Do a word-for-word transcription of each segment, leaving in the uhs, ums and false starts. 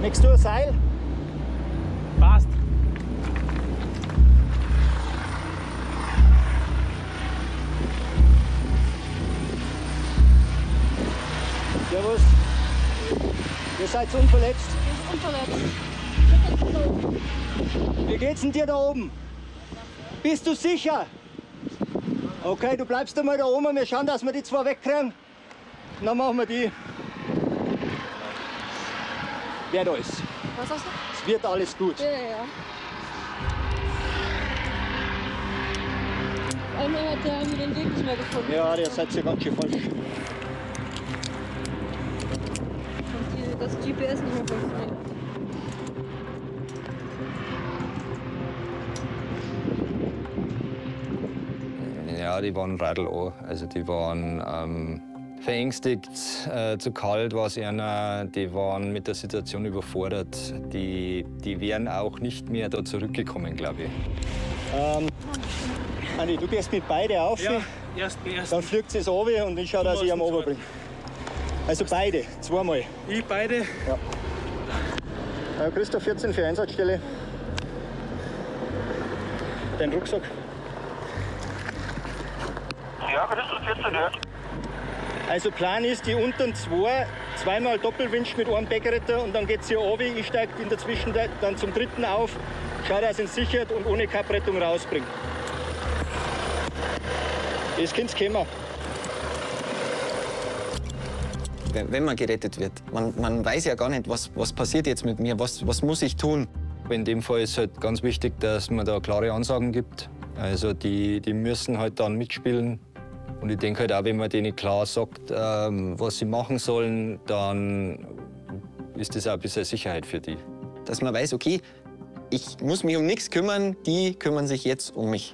Möchtest du ein Seil? Passt. Servus. Ihr seid unverletzt? Unverletzt. Wie geht's denn dir da oben? Bist du sicher? Okay, du bleibst einmal da oben und wir schauen, dass wir die zwei wegkriegen. Und dann machen wir die. Wird alles. Was hast du? Es wird alles gut. Ja, ja, ja. Einmal hat der mir den Weg nicht mehr gefunden. Ja, der seid ihr ganz schön falsch. Und die, das G P S nicht mehr funktioniert. Ja, die waren radel an. Also die waren ähm, verängstigt, äh, zu kalt war es ihnen, die waren mit der Situation überfordert. Die, die wären auch nicht mehr da zurückgekommen, glaube ich. Ähm, Andi, du gehst mit beide auf. Ja, erst erst. Dann fliegt es runter und ich schaue, dass ich am Ober bringe. Also beide, zweimal. Ich beide. Ja. Äh, Christoph, vierzehn für Einsatzstelle. Dein Rucksack. Ja, Christoph vierzehn, ja. Also Plan ist, die unteren zwei, zweimal Doppelwinch mit einem Backretter und dann geht es hier runter. Ich steige in der Zwischenzeit dann zum dritten auf, schaue, dass ihn sichert und ohne Kapprettung rausbringt. Das könnt's kommen. Wenn, wenn man gerettet wird, man, man weiß ja gar nicht, was, was passiert jetzt mit mir, was, was muss ich tun. In dem Fall ist halt ganz wichtig, dass man da klare Ansagen gibt. Also die, die müssen halt dann mitspielen. Und ich denke halt auch, wenn man denen klar sagt, ähm, was sie machen sollen, dann ist das auch ein bisschen Sicherheit für die. Dass man weiß, okay, ich muss mich um nichts kümmern, die kümmern sich jetzt um mich.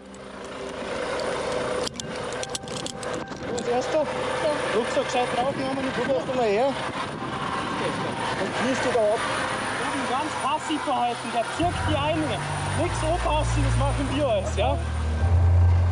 Was erst da? Rucksack gescheit draufgenommen, du gehst mal her. Und kniest du da ab. Oben ganz passiv verhalten, der zirkt die ein. Nichts anpassen, das machen wir alles, ja?